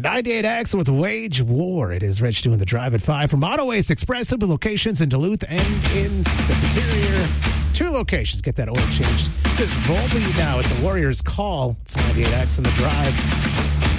98X with Wage War. It is Rich doing the drive at 5 from Auto Waste Express. There'll be locations in Duluth and in Superior. 2 locations. Get that oil changed. It says Volby now. It's a Warrior's call. It's 98X in the drive.